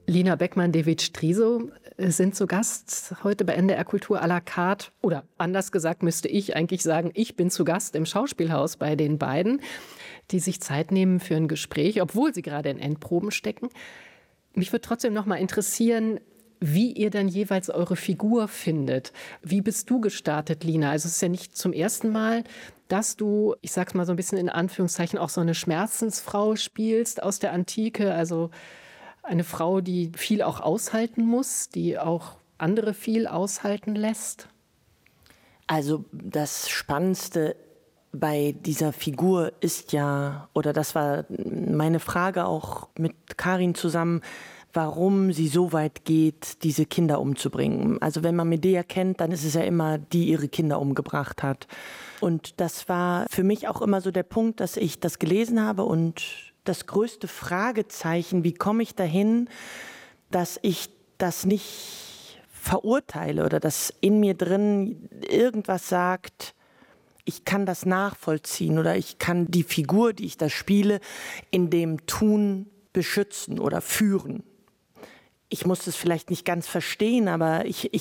Lina Beckmann-Dewitt-Striso sind zu Gast heute bei NDR Kultur à la carte. Oder anders gesagt müsste ich eigentlich sagen, ich bin zu Gast im Schauspielhaus bei den beiden, die sich Zeit nehmen für ein Gespräch, obwohl sie gerade in Endproben stecken. Mich würde trotzdem noch mal interessieren, wie ihr dann jeweils eure Figur findet. Wie bist du gestartet, Lina? Also es ist ja nicht zum ersten Mal, dass du, ich sag's mal so ein bisschen in Anführungszeichen, auch so eine Schmerzensfrau spielst aus der Antike, also eine Frau, die viel auch aushalten muss, die auch andere viel aushalten lässt? Also das Spannendste bei dieser Figur ist ja, oder das war meine Frage auch mit Karin zusammen, warum sie so weit geht, diese Kinder umzubringen. Also wenn man Medea kennt, dann ist es ja immer, die ihre Kinder umgebracht hat. Und das war für mich auch immer so der Punkt, dass ich das gelesen habe und das größte Fragezeichen, wie komme ich dahin, dass ich das nicht verurteile oder dass in mir drin irgendwas sagt, ich kann das nachvollziehen oder ich kann die Figur, die ich da spiele, in dem Tun beschützen oder führen. Ich muss es vielleicht nicht ganz verstehen, aber ich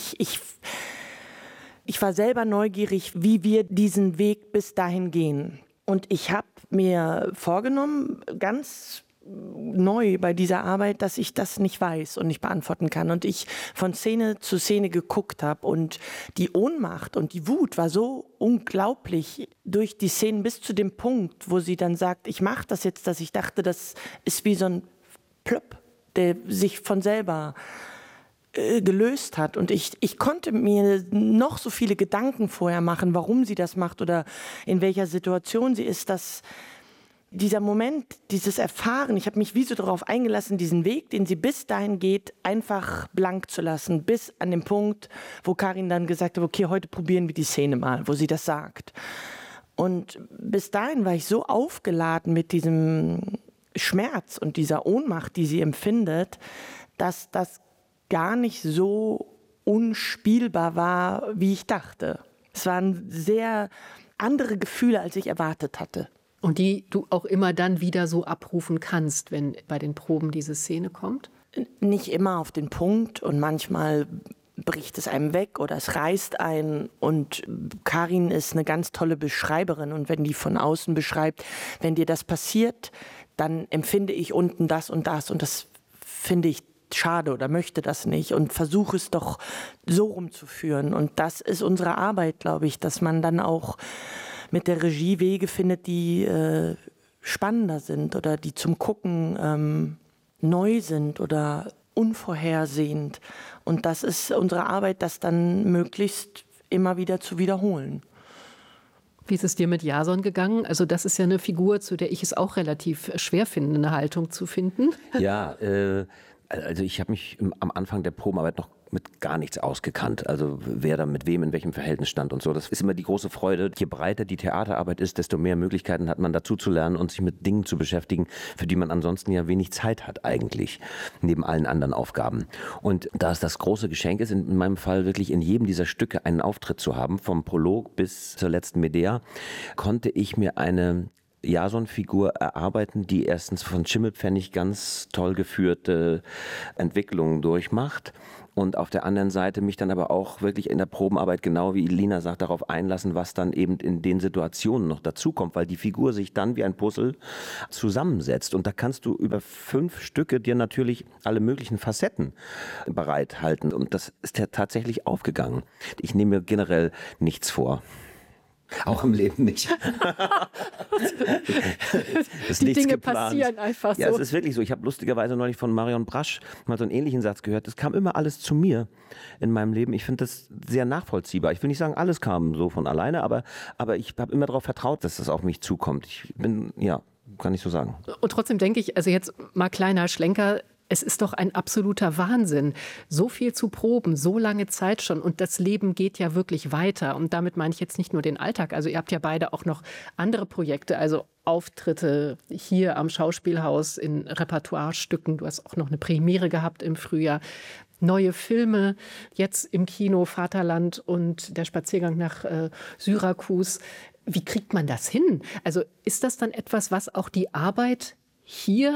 war selber neugierig, wie wir diesen Weg bis dahin gehen. Und ich habe mir vorgenommen, ganz neu bei dieser Arbeit, dass ich das nicht weiß und nicht beantworten kann. Und ich von Szene zu Szene geguckt habe. Und die Ohnmacht und die Wut war so unglaublich durch die Szenen bis zu dem Punkt, wo sie dann sagt, ich mache das jetzt, dass ich dachte, das ist wie so ein Plöpp, der sich von selber gelöst hat. Und ich konnte mir noch so viele Gedanken vorher machen, warum sie das macht oder in welcher Situation sie ist, dass dieser Moment, dieses Erfahren, ich habe mich wie so darauf eingelassen, diesen Weg, den sie bis dahin geht, einfach blank zu lassen, bis an den Punkt, wo Karin dann gesagt hat, okay, heute probieren wir die Szene mal, wo sie das sagt. Und bis dahin war ich so aufgeladen mit diesem Schmerz und dieser Ohnmacht, die sie empfindet, dass das gar nicht so unspielbar war, wie ich dachte. Es waren sehr andere Gefühle, als ich erwartet hatte. Und die du auch immer dann wieder so abrufen kannst, wenn bei den Proben diese Szene kommt? Nicht immer auf den Punkt und manchmal bricht es einem weg oder es reißt einen. Und Karin ist eine ganz tolle Beschreiberin und wenn die von außen beschreibt, wenn dir das passiert, dann empfinde ich unten das und das finde ich schade oder möchte das nicht und versuche es doch so rumzuführen. Und das ist unsere Arbeit, glaube ich, dass man dann auch mit der Regie Wege findet, die spannender sind oder die zum Gucken neu sind oder unvorhersehend. Und das ist unsere Arbeit, das dann möglichst immer wieder zu wiederholen. Wie ist es dir mit Jason gegangen? Also das ist ja eine Figur, zu der ich es auch relativ schwer finde, eine Haltung zu finden. Ja, also ich habe mich am Anfang der Probenarbeit noch mit gar nichts ausgekannt. Also wer da mit wem in welchem Verhältnis stand und so. Das ist immer die große Freude. Je breiter die Theaterarbeit ist, desto mehr Möglichkeiten hat man dazu zu lernen und sich mit Dingen zu beschäftigen, für die man ansonsten ja wenig Zeit hat eigentlich, neben allen anderen Aufgaben. Und da es das große Geschenk ist, in meinem Fall wirklich in jedem dieser Stücke einen Auftritt zu haben, vom Prolog bis zur letzten Medea, konnte ich mir eine Jason-Figur erarbeiten, die erstens von Schimmelpfennig ganz toll geführte Entwicklungen durchmacht und auf der anderen Seite mich dann aber auch wirklich in der Probenarbeit, genau wie Lina sagt, darauf einlassen, was dann eben in den Situationen noch dazukommt, weil die Figur sich dann wie ein Puzzle zusammensetzt und da kannst du über 5 Stücke dir natürlich alle möglichen Facetten bereithalten und das ist ja tatsächlich aufgegangen. Ich nehme mir generell nichts vor. Auch im Leben nicht. Die Dinge passieren einfach so. Ja, es ist wirklich so. Ich habe lustigerweise neulich von Marion Brasch mal so einen ähnlichen Satz gehört. Es kam immer alles zu mir in meinem Leben. Ich finde das sehr nachvollziehbar. Ich will nicht sagen, alles kam so von alleine, aber ich habe immer darauf vertraut, dass das auf mich zukommt. Ich bin, ja, kann ich so sagen. Und trotzdem denke ich, also jetzt mal kleiner Schlenker, es ist doch ein absoluter Wahnsinn, so viel zu proben, so lange Zeit schon. Und das Leben geht ja wirklich weiter. Und damit meine ich jetzt nicht nur den Alltag. Also ihr habt ja beide auch noch andere Projekte, also Auftritte hier am Schauspielhaus in Repertoirestücken. Du hast auch noch eine Premiere gehabt im Frühjahr. Neue Filme, jetzt im Kino Vaterland und der Spaziergang nach Syrakus. Wie kriegt man das hin? Also ist das dann etwas, was auch die Arbeit hier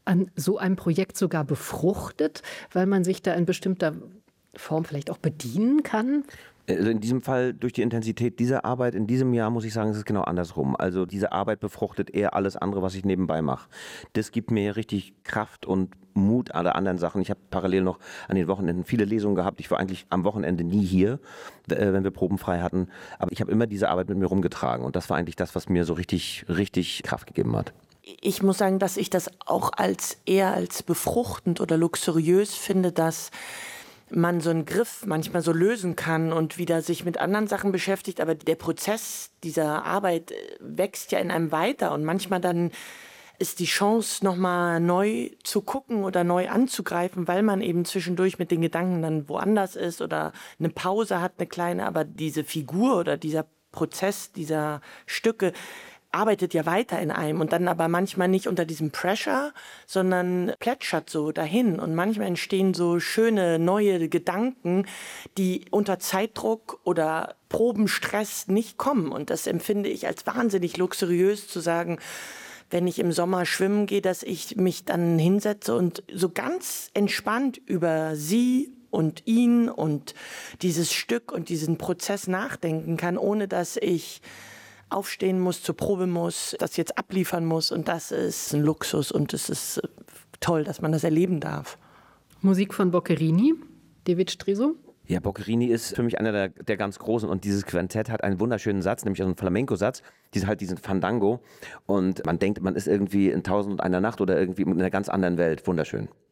an so einem Projekt sogar befruchtet, weil man sich da in bestimmter Form vielleicht auch bedienen kann? Also in diesem Fall durch die Intensität dieser Arbeit in diesem Jahr muss ich sagen, es ist genau andersrum. Also diese Arbeit befruchtet eher alles andere, was ich nebenbei mache. Das gibt mir richtig Kraft und Mut alle anderen Sachen. Ich habe parallel noch an den Wochenenden viele Lesungen gehabt. Ich war eigentlich am Wochenende nie hier, wenn wir Proben frei hatten. Aber ich habe immer diese Arbeit mit mir rumgetragen und das war eigentlich das, was mir so richtig Kraft gegeben hat. Ich muss sagen, dass ich das auch eher als befruchtend oder luxuriös finde, dass man so einen Griff manchmal so lösen kann und wieder sich mit anderen Sachen beschäftigt. Aber der Prozess dieser Arbeit wächst ja in einem weiter und manchmal dann ist die Chance, nochmal neu zu gucken oder neu anzugreifen, weil man eben zwischendurch mit den Gedanken dann woanders ist oder eine Pause hat, eine kleine. Aber diese Figur oder dieser Prozess dieser Stücke arbeitet ja weiter in einem und dann aber manchmal nicht unter diesem Pressure, sondern plätschert so dahin. Und manchmal entstehen so schöne neue Gedanken, die unter Zeitdruck oder Probenstress nicht kommen. Und das empfinde ich als wahnsinnig luxuriös zu sagen, wenn ich im Sommer schwimmen gehe, dass ich mich dann hinsetze und so ganz entspannt über sie und ihn und dieses Stück und diesen Prozess nachdenken kann, ohne dass ich aufstehen muss, zur Probe muss, das jetzt abliefern muss. Und das ist ein Luxus und es ist toll, dass man das erleben darf. Musik von Boccherini, David Striso. Ja, Boccherini ist für mich einer der ganz Großen und dieses Quintett hat einen wunderschönen Satz, nämlich einen Flamenco-Satz, diesen Fandango und man denkt, man ist irgendwie in 1001 Nacht oder irgendwie in einer ganz anderen Welt. Wunderschön.